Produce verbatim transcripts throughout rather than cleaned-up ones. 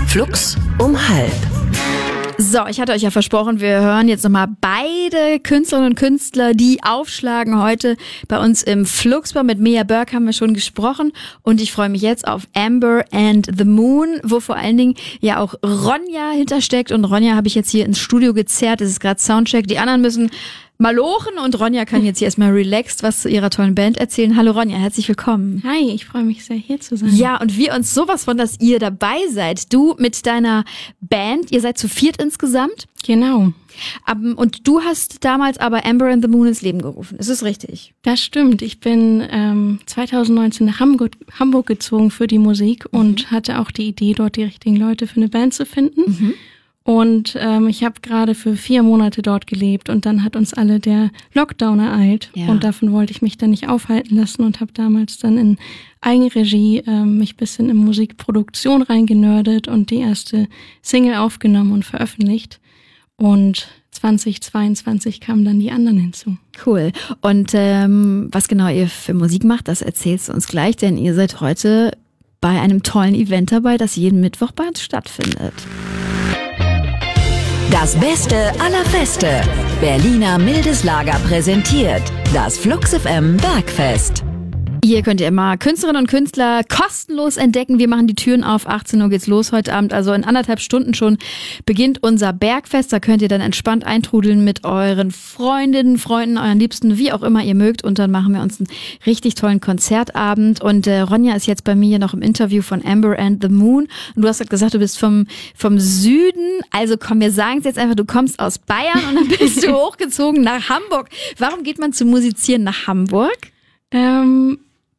Flux um halb. So, ich hatte euch ja versprochen, wir hören jetzt nochmal beide Künstlerinnen und Künstler, die aufschlagen heute bei uns im Fluxbar. Mit Mia Burke haben wir schon gesprochen und ich freue mich jetzt auf Amber and the Moon, wo vor allen Dingen ja auch Ronja hintersteckt. Und Ronja habe ich jetzt hier ins Studio gezerrt, es ist gerade Soundcheck. Die anderen müssen malochen und Ronja kann jetzt hier erstmal relaxed was zu ihrer tollen Band erzählen. Hallo Ronja, herzlich willkommen. Hi, ich freue mich sehr, hier zu sein. Ja, und wir uns sowas von, dass ihr dabei seid. Du mit deiner Band, ihr seid zu viert insgesamt. Genau. Und du hast damals aber Amber and the Moon ins Leben gerufen. Ist das richtig? Das stimmt. Ich bin ähm, zwanzig neunzehn nach Hamburg, Hamburg gezogen für die Musik mhm. und hatte auch die Idee, dort die richtigen Leute für eine Band zu finden. Mhm. Und ähm, ich habe gerade für vier Monate dort gelebt und dann hat uns alle der Lockdown ereilt. Ja. Und davon wollte ich mich dann nicht aufhalten lassen und habe damals dann in Eigenregie ähm, mich ein bisschen in Musikproduktion reingenördet und die erste Single aufgenommen und veröffentlicht. Und zwanzig zweiundzwanzig kamen dann die anderen hinzu. Cool. Und ähm, was genau ihr für Musik macht, das erzählst du uns gleich, denn ihr seid heute bei einem tollen Event dabei, das jeden Mittwoch bei uns stattfindet. Das Beste aller Feste. Berliner Mildes Lager präsentiert das Flux F M Bergfest. Hier könnt ihr immer Künstlerinnen und Künstler kostenlos entdecken. Wir machen die Türen auf. achtzehn Uhr geht's los heute Abend. Also in anderthalb Stunden schon beginnt unser Bergfest. Da könnt ihr dann entspannt eintrudeln mit euren Freundinnen, Freunden, euren Liebsten, wie auch immer ihr mögt. Und dann machen wir uns einen richtig tollen Konzertabend. Und äh, Ronja ist jetzt bei mir noch im Interview von Amber and the Moon. Und du hast gesagt, du bist vom, vom Süden. Also komm, wir sagen es jetzt einfach, du kommst aus Bayern und dann bist du hochgezogen nach Hamburg. Warum geht man zum Musizieren nach Hamburg? Ähm...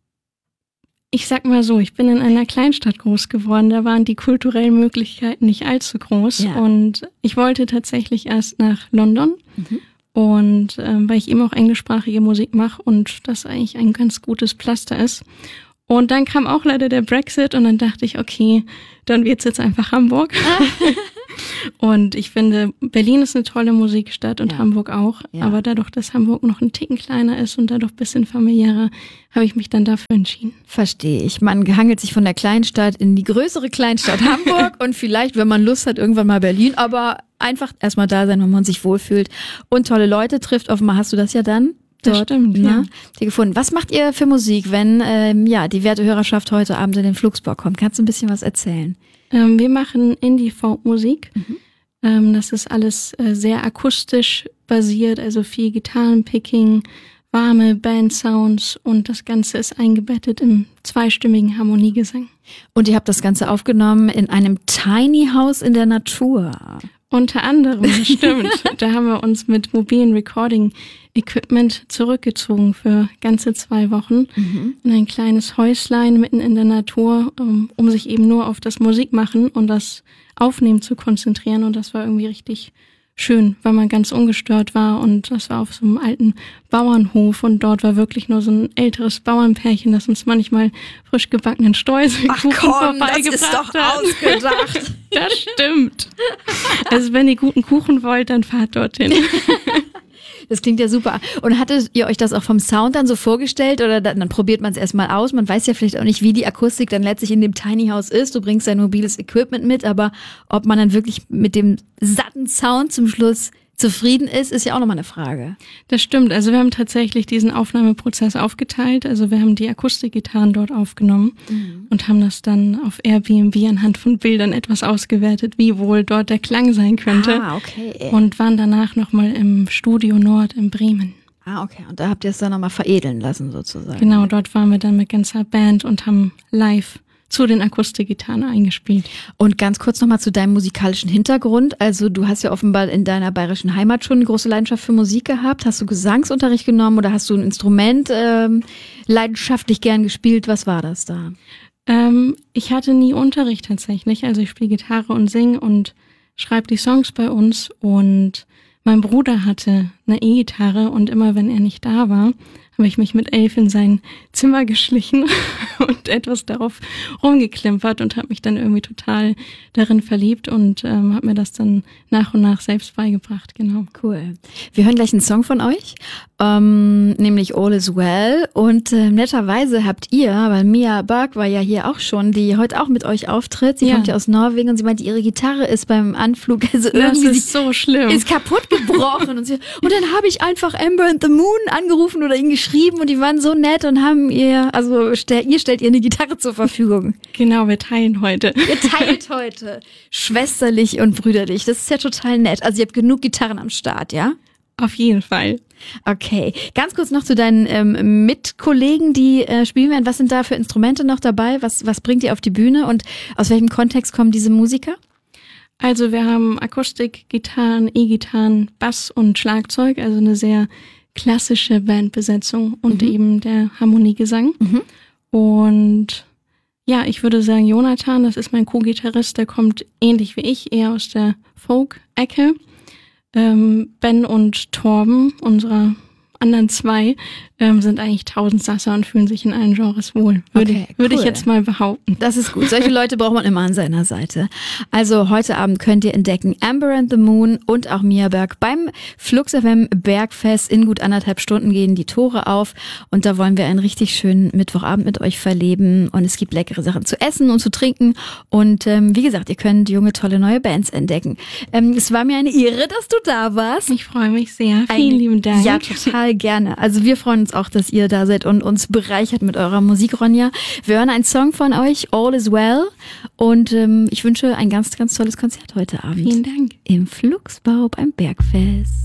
Ich sag mal so, ich bin in einer Kleinstadt groß geworden, da waren die kulturellen Möglichkeiten nicht allzu groß ja. und ich wollte tatsächlich erst nach London mhm. und ähm, weil ich eben auch englischsprachige Musik mache und das eigentlich ein ganz gutes Pflaster ist. Und dann kam auch leider der Brexit und dann dachte ich, okay, dann wird's jetzt einfach Hamburg. Und ich finde, Berlin ist eine tolle Musikstadt und ja. Hamburg auch. Ja. Aber dadurch, dass Hamburg noch ein Ticken kleiner ist und dadurch ein bisschen familiärer, habe ich mich dann dafür entschieden. Verstehe ich. Man hangelt sich von der Kleinstadt in die größere Kleinstadt Hamburg und vielleicht, wenn man Lust hat, irgendwann mal Berlin. Aber einfach erstmal da sein, wenn man sich wohlfühlt und tolle Leute trifft. Offenbar hast du das ja dann dort, das stimmt, ne, ja. dir gefunden. Was macht ihr für Musik, wenn ähm, ja die werte Hörerschaft heute Abend in den Fluxbar kommt? Kannst du ein bisschen was erzählen? Ähm, wir machen Indie-Folk-Musik. Mhm. Ähm, das ist alles äh, sehr akustisch basiert, also viel Gitarrenpicking, warme Band-Sounds und das Ganze ist eingebettet im zweistimmigen Harmoniegesang. Und ihr habt das Ganze aufgenommen in einem Tiny House in der Natur. Unter anderem, das stimmt. Da haben wir uns mit mobilen Recording-Equipment zurückgezogen für ganze zwei Wochen mhm. in ein kleines Häuslein mitten in der Natur, um, um sich eben nur auf das Musikmachen und das Aufnehmen zu konzentrieren. Und das war irgendwie richtig schön, weil man ganz ungestört war. Und das war auf so einem alten Bauernhof und dort war wirklich nur so ein älteres Bauernpärchen, das uns manchmal frisch gebackenen Streuselkuchen vorbeigebracht das ist doch hat. Ausgedacht. Das stimmt. Also wenn ihr guten Kuchen wollt, dann fahrt dorthin. Das klingt ja super. Und hattet ihr euch das auch vom Sound dann so vorgestellt oder dann, dann probiert man es erstmal aus? Man weiß ja vielleicht auch nicht, wie die Akustik dann letztlich in dem Tiny House ist. Du bringst dein mobiles Equipment mit, aber ob man dann wirklich mit dem satten Sound zum Schluss zufrieden ist, ist ja auch nochmal eine Frage. Das stimmt. Also wir haben tatsächlich diesen Aufnahmeprozess aufgeteilt. Also wir haben die Akustikgitarren dort aufgenommen mhm. und haben das dann auf Airbnb anhand von Bildern etwas ausgewertet, wie wohl dort der Klang sein könnte. Ah, okay. Und waren danach nochmal im Studio Nord in Bremen. Ah, okay. Und da habt ihr es dann nochmal veredeln lassen sozusagen. Genau, dort waren wir dann mit ganzer Band und haben live zu den Akustikgitarren eingespielt. Und ganz kurz nochmal zu deinem musikalischen Hintergrund. Also du hast ja offenbar in deiner bayerischen Heimat schon eine große Leidenschaft für Musik gehabt. Hast du Gesangsunterricht genommen oder hast du ein Instrument ähm, leidenschaftlich gern gespielt? Was war das da? Ähm, ich hatte nie Unterricht tatsächlich. Also ich spiele Gitarre und singe und schreibe die Songs bei uns. Und mein Bruder hatte einer E-Gitarre und immer wenn er nicht da war, habe ich mich mit elf in sein Zimmer geschlichen und etwas darauf rumgeklimpert und habe mich dann irgendwie total darin verliebt und ähm, habe mir das dann nach und nach selbst beigebracht, genau. Cool. Wir hören gleich einen Song von euch, ähm, nämlich All Is Well und äh, netterweise habt ihr, weil Mia Berg war ja hier auch schon, die heute auch mit euch auftritt, sie ja. kommt ja aus Norwegen und sie meinte, ihre Gitarre ist beim Anflug, also irgendwie das ist so schlimm. Ist kaputt gebrochen und, sie, und dann habe ich einfach Amber and the Moon angerufen oder ihn geschrieben und die waren so nett und haben ihr, also stell, ihr stellt ihr eine Gitarre zur Verfügung. Genau, wir teilen heute. Ihr teilt heute schwesterlich und brüderlich. Das ist ja total nett. Also ihr habt genug Gitarren am Start, ja? Auf jeden Fall. Okay, ganz kurz noch zu deinen ähm, Mitkollegen, die äh, spielen werden. Was sind da für Instrumente noch dabei? Was, was bringt ihr auf die Bühne und aus welchem Kontext kommen diese Musiker? Also wir haben Akustik, Gitarren, E-Gitarren, Bass und Schlagzeug, also eine sehr klassische Bandbesetzung und mhm. eben der Harmoniegesang. Mhm. Und ja, ich würde sagen, Jonathan, das ist mein Co-Gitarrist, der kommt ähnlich wie ich, eher aus der Folk-Ecke. Ähm, Ben und Torben, unsere anderen zwei, ähm, sind eigentlich Tausendsasser und fühlen sich in allen Genres wohl. Würde, okay, ich, würde cool. ich jetzt mal behaupten. Das ist gut. Solche Leute braucht man immer an seiner Seite. Also heute Abend könnt ihr entdecken Amber and the Moon und auch Mia Berg beim Flux F M Bergfest. In gut anderthalb Stunden gehen die Tore auf und da wollen wir einen richtig schönen Mittwochabend mit euch verleben und es gibt leckere Sachen zu essen und zu trinken und ähm, wie gesagt, ihr könnt junge, tolle neue Bands entdecken. Ähm, es war mir eine Ehre, dass du da warst. Ich freue mich sehr. Vielen Ein, lieben Dank. Ja, total gerne. Also wir freuen uns auch, dass ihr da seid und uns bereichert mit eurer Musik, Ronja. Wir hören einen Song von euch, All Is Well. Und ähm, ich wünsche ein ganz, ganz tolles Konzert heute Abend. Vielen Dank. Im Fluxbau beim Bergfest.